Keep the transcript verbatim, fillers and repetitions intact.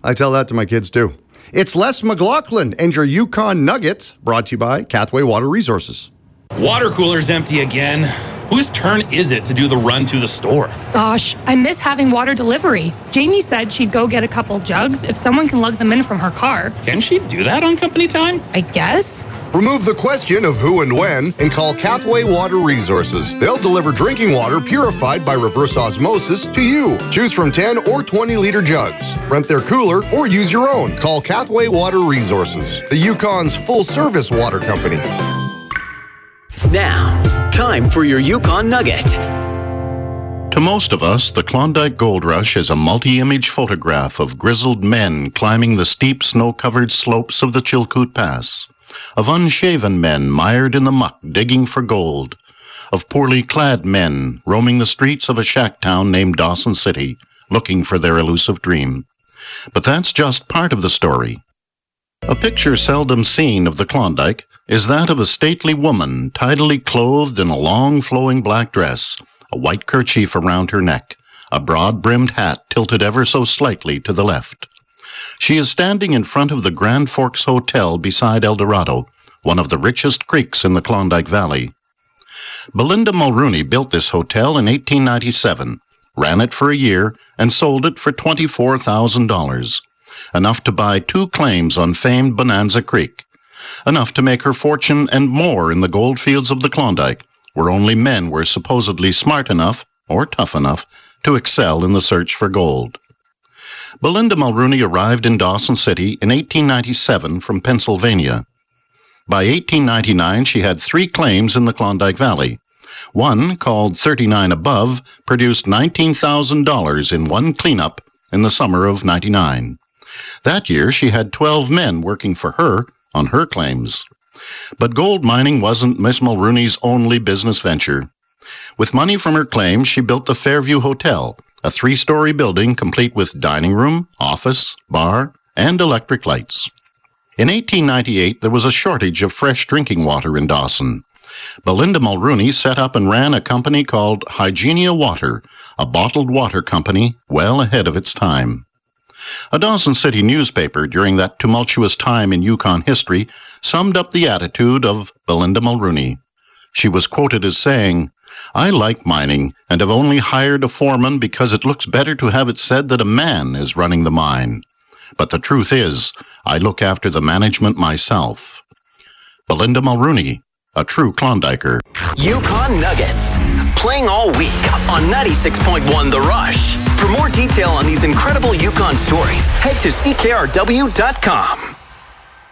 I tell that to my kids, too. It's Les McLaughlin and your Yukon Nugget, brought to you by Cathway Water Resources. Water cooler's empty again. Whose turn is it to do the run to the store? Gosh, I miss having water delivery. Jamie said she'd go get a couple jugs if someone can lug them in from her car. Can she do that on company time? I guess. Remove the question of who and when and call Cathway Water Resources. They'll deliver drinking water purified by reverse osmosis to you. Choose from ten or twenty liter jugs. Rent their cooler or use your own. Call Cathway Water Resources, the Yukon's full-service water company. Now, time for your Yukon Nugget. To most of us, the Klondike Gold Rush is a multi-image photograph of grizzled men climbing the steep snow-covered slopes of the Chilkoot Pass, of unshaven men mired in the muck digging for gold, of poorly clad men roaming the streets of a shack town named Dawson City, looking for their elusive dream. But that's just part of the story. A picture seldom seen of the Klondike is that of a stately woman tidily clothed in a long flowing black dress, a white kerchief around her neck, a broad-brimmed hat tilted ever so slightly to the left. She is standing in front of the Grand Forks Hotel beside El Dorado, one of the richest creeks in the Klondike Valley. Belinda Mulrooney built this hotel in eighteen ninety-seven, ran it for a year, and sold it for twenty-four thousand dollars, enough to buy two claims on famed Bonanza Creek, enough to make her fortune and more in the gold fields of the Klondike, where only men were supposedly smart enough, or tough enough, to excel in the search for gold. Belinda Mulrooney arrived in Dawson City in eighteen ninety-seven from Pennsylvania. By eighteen ninety-nine, she had three claims in the Klondike Valley. One, called thirty-nine Above, produced nineteen thousand dollars in one cleanup in the summer of ninety-nine. That year, she had twelve men working for her on her claims. But gold mining wasn't Miss Mulrooney's only business venture. With money from her claims, she built the Fairview Hotel, a three-story building complete with dining room, office, bar, and electric lights. In eighteen ninety-eight, there was a shortage of fresh drinking water in Dawson. Belinda Mulrooney set up and ran a company called Hygenia Water, a bottled water company well ahead of its time. A Dawson City newspaper during that tumultuous time in Yukon history summed up the attitude of Belinda Mulrooney. She was quoted as saying, "I like mining and have only hired a foreman because it looks better to have it said that a man is running the mine. But the truth is, I look after the management myself." Belinda Mulrooney, a true Klondiker. Yukon Nuggets, playing all week on ninety-six point one The Rush. For more detail on these incredible Yukon stories, head to C K R W dot com.